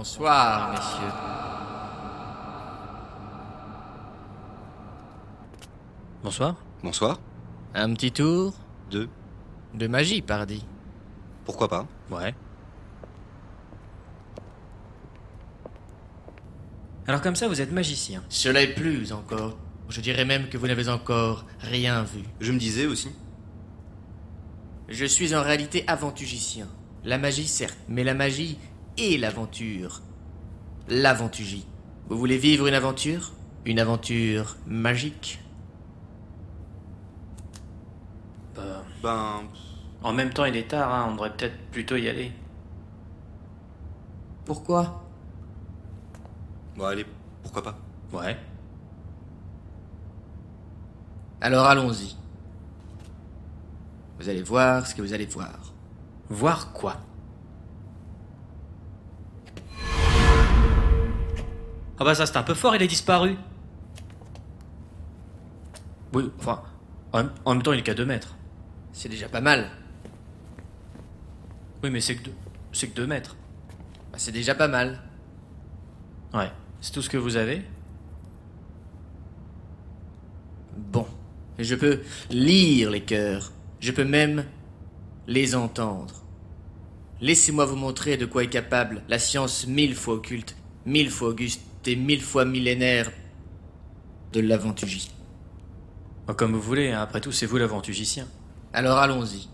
Bonsoir, messieurs. Bonsoir. Bonsoir. Un petit tour Deux. de magie, pardi. Pourquoi pas? Ouais. Alors comme ça, vous êtes magicien. Cela est plus encore. Je dirais même que vous n'avez encore rien vu. Je me disais aussi. Je suis en réalité aventugicien. La magie, certes, mais la magie et l'aventure. L'aventugie. Vous voulez vivre une aventure? Une aventure magique? En même temps, il est tard, hein, on devrait peut-être plutôt y aller. Pourquoi? Bon, allez, pourquoi pas? Ouais. Alors allons-y. Vous allez voir ce que vous allez voir. Voir quoi? Ah bah ça c'est un peu fort, il est disparu. Oui, enfin, en même temps il est qu'à 2 mètres. C'est déjà pas mal. Oui mais c'est que 2 mètres. Bah, c'est déjà pas mal. Ouais, c'est tout ce que vous avez? Bon. Je peux lire les cœurs. Je peux même les entendre. Laissez-moi vous montrer de quoi est capable la science 1000 fois occulte, 1000 fois auguste et 1000 fois millénaire de l'aventugie. Oh, comme vous voulez, hein, après tout c'est vous l'aventugicien. Alors allons-y.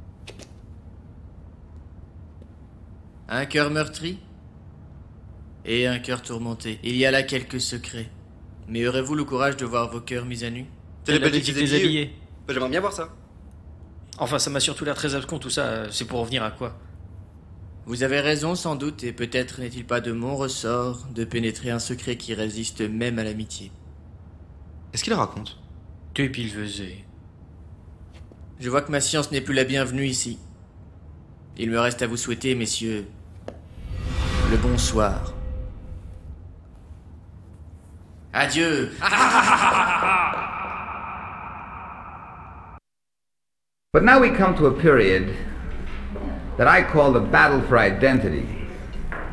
Un cœur meurtri et un cœur tourmenté. Il y a là quelques secrets. Mais aurez-vous le courage de voir vos cœurs mis à nu? C'est la politique des habillés. Bah, j'aimerais bien voir ça. Enfin, ça m'a surtout l'air très abscon tout ça, c'est pour revenir à quoi? Vous avez raison sans doute, et peut-être n'est-il pas de mon ressort de pénétrer un secret qui résiste même à l'amitié. Est-ce qu'il raconte? Tu pile faisais. Je vois que ma science n'est plus la bienvenue ici. Il me reste à vous souhaiter, messieurs, le bonsoir. Adieu. But now we come to a period that I call the battle for identity.